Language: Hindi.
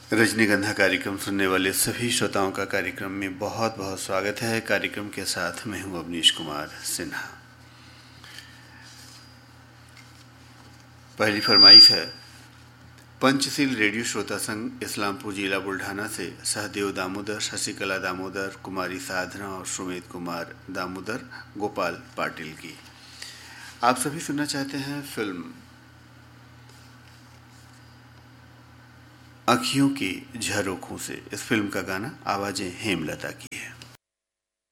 रजनीगंधा कार्यक्रम सुनने वाले सभी श्रोताओं का कार्यक्रम में बहुत बहुत स्वागत है। कार्यक्रम के साथ मैं हूं अवनीश कुमार सिन्हा। पहली फरमाइश है, पंचशील रेडियो श्रोता संघ इस्लामपुर जिला बुल्ढाना से सहदेव दामोदर, शशिकला दामोदर, कुमारी साधना और सुमित कुमार दामोदर गोपाल पाटिल की। आप सभी सुनना चाहते हैं फिल्म अखियों की झरोखों से इस फिल्म का गाना, आवाजें हेमलता की।